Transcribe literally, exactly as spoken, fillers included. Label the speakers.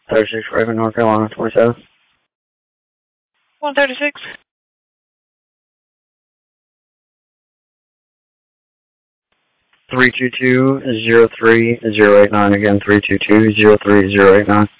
Speaker 1: thirty-six Raven, North Carolina, twenty-seven.
Speaker 2: one thirty-six.
Speaker 1: three two two, zero three, zero eight nine, again, three two two, zero three, zero eight nine.